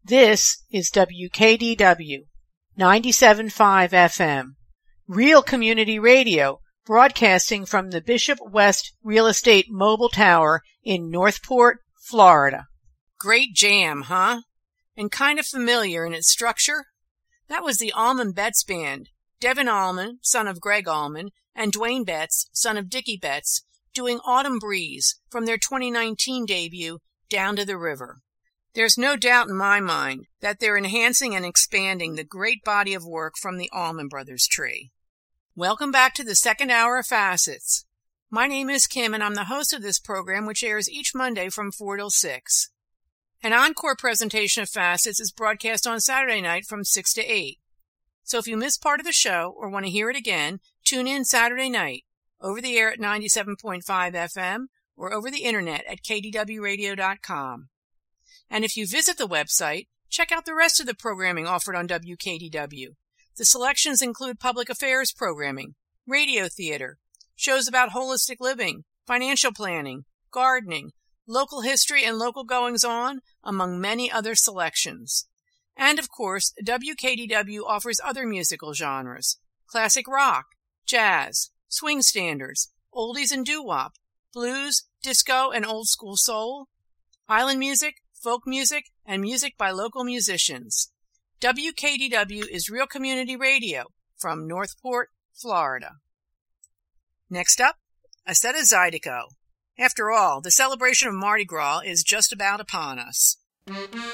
This is WKDW 97.5 FM, Real Community Radio, broadcasting from the Bishop West Real Estate Mobile Tower in Northport, Florida. Great jam, huh? And kind of familiar in its structure? That was the Allman Betts Band, Devin Allman, son of Greg Allman, and Dwayne Betts, son of Dickie Betts, doing Autumn Breeze from their 2019 debut, Down to the River. There's no doubt in my mind that they're enhancing and expanding the great body of work from the Allman Brothers tree. Welcome back to the second hour of Facets. My name is Kim, and I'm the host of this program, which airs each Monday from 4 till 6. An encore presentation of Facets is broadcast on Saturday night from 6 to 8. So if you missed part of the show or want to hear it again, tune in Saturday night, over the air at 97.5 FM or over the internet at kdwradio.com. And if you visit the website, check out the rest of the programming offered on WKDW. The selections include public affairs programming, radio theater, shows about holistic living, financial planning, gardening, local history and local goings-on, among many other selections. And of course, WKDW offers other musical genres: classic rock, jazz, swing standards, oldies and doo-wop, blues, disco and old school soul, island music, folk music, and music by local musicians. WKDW is Real Community Radio from Northport, Florida. Next up, a set of Zydeco. After all, the celebration of Mardi Gras is just about upon us.